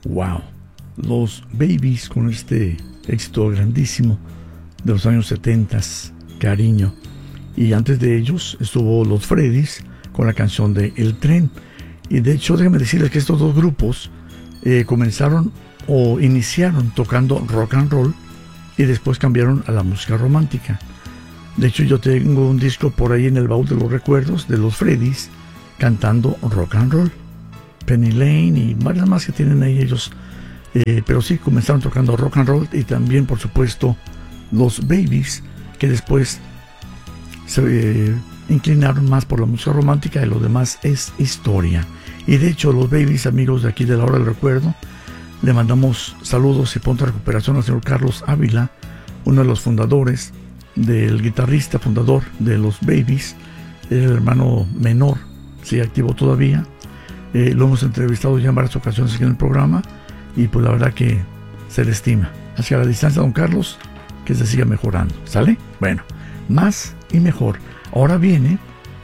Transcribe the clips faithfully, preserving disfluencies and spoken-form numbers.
Wow, los Babies con este éxito grandísimo de los años setenta, Cariño. Y antes de ellos estuvo los Freddys con la canción de El Tren. Y de hecho, déjenme decirles que estos dos grupos eh, comenzaron o iniciaron tocando rock and roll y después cambiaron a la música romántica. De hecho, yo tengo un disco por ahí en el baúl de los recuerdos de los Freddys cantando rock and roll, Penny Lane y varias más que tienen ahí ellos. Eh, pero sí, comenzaron tocando rock and roll, y también, por supuesto, los Babies, que después se eh, inclinaron más por la música romántica, y lo demás es historia. Y de hecho, los Babies, amigos de aquí de la Hora del Recuerdo, le mandamos saludos y pronta recuperación al señor Carlos Ávila, uno de los fundadores, del guitarrista fundador de los Babies, el hermano menor, sigue activo todavía. Eh, lo hemos entrevistado ya en varias ocasiones aquí en el programa, y pues la verdad que se le estima. Hacia la distancia, don Carlos, que se siga mejorando, ¿sale? Bueno, más y mejor. Ahora viene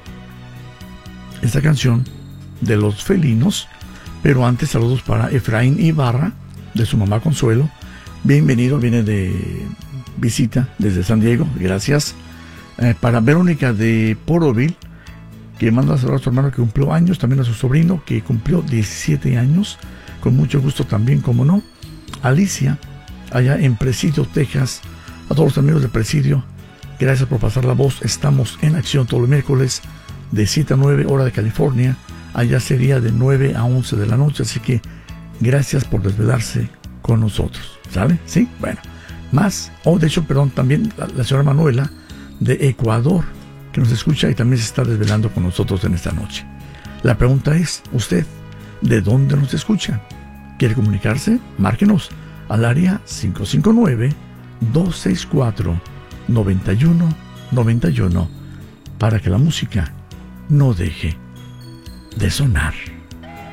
esta canción de los Felinos, pero antes saludos para Efraín Ibarra, de su mamá Consuelo. Bienvenido, viene de visita desde San Diego, gracias. Eh, para Verónica de Poroville, que manda a saludar a su hermano que cumplió años, también a su sobrino que cumplió diecisiete años, con mucho gusto también, como no. Alicia, allá en Presidio, Texas. A todos los amigos de Presidio, gracias por pasar la voz. Estamos en acción todos los miércoles de siete a nueve, hora de California. Allá sería de nueve a once de la noche, así que gracias por desvelarse con nosotros, ¿sale? Sí, bueno, más, o oh, de hecho, perdón, también la, la señora Manuela de Ecuador, que nos escucha y también se está desvelando con nosotros en esta noche. La pregunta es, ¿usted de dónde nos escucha? ¿Quiere comunicarse? Márquenos al área cinco cinco nueve, dos seis cuatro, nueve uno nueve uno para que la música no deje de sonar.